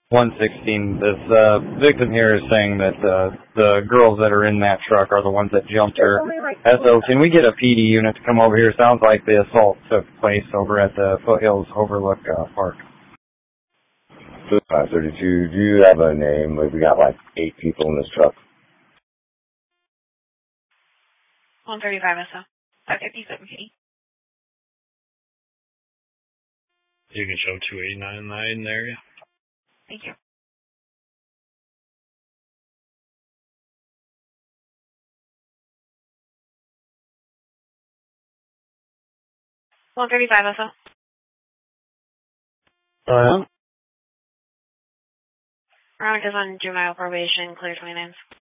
116. This victim here is saying that the girls that are in that truck are the ones that jumped her. SO, can we get a PD unit to come over here? Sounds like the assault took place over at the Foothills Overlook Park. 532, do you have a name? We got like 8 people in this truck. 135 SO. 557 PD. You can show 2899 there, yeah. Thank you. $135 SO. Veronica is on juvenile probation, clear 29.